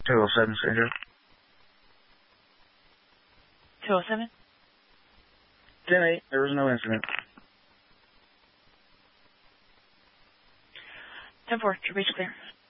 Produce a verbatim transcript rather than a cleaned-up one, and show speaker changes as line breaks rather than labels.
two oh seven, stranger.
two oh seven?
ten eight, there was no incident.
ten four, your reach clear.